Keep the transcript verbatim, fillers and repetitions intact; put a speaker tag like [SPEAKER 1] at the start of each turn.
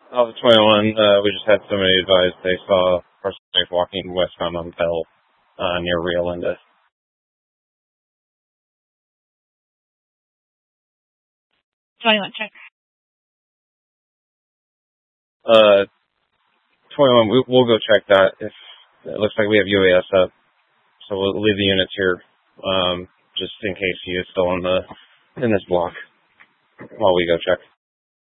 [SPEAKER 1] Alpha twenty-one, uh, we just had somebody advise they saw a person walking westbound on Bell, uh, near Rio Linda.
[SPEAKER 2] twenty-one, check.
[SPEAKER 1] Uh, twenty-one, we, we'll go check that. If it looks like we have U A S up, so we'll leave the units here, um, just in case he is still in the in this block while we go check.